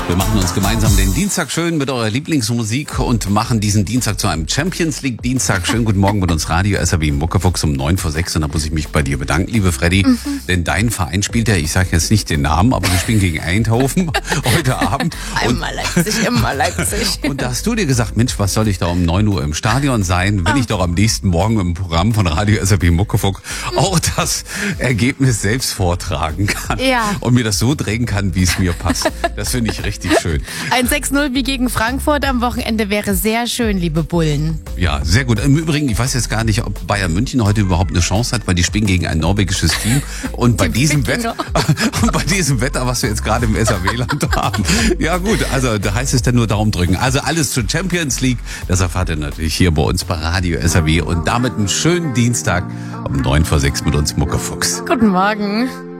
Wir machen uns gemeinsam den Dienstag schön mit eurer Lieblingsmusik und machen diesen Dienstag zu einem Champions League Dienstag. Schönen guten Morgen mit uns Radio SRW Muckefuchs um 9:06 und da muss ich mich bei dir bedanken, liebe Freddy. Denn dein Verein spielt ja, ich sage jetzt nicht den Namen, aber wir spielen gegen Eindhoven heute Abend. Einmal Leipzig, immer Leipzig. Und da hast du dir gesagt, Mensch, was soll ich da um 9 Uhr im Stadion sein, wenn ich doch am nächsten Morgen im Programm von Radio SRW Muckefuck auch das Ergebnis selbst vortragen kann. Ja. Und mir das so drehen kann, wie es mir passt. Das finde ich richtig schön. Ein 6-0 wie gegen Frankfurt am Wochenende wäre sehr schön, liebe Bullen. Ja, sehr gut. Im Übrigen, ich weiß jetzt gar nicht, ob Bayern München heute überhaupt eine Chance hat, weil die spielen gegen ein norwegisches Team. Und bei diesem Wetter, was wir jetzt gerade im SRW-Land haben. Ja gut, also da heißt es dann nur Daumen drücken. Also alles zur Champions League. Das erfahrt ihr natürlich hier bei uns bei Radio SRW. Und damit einen schönen Dienstag um 9:06 mit uns Muckefuchs. Guten Morgen.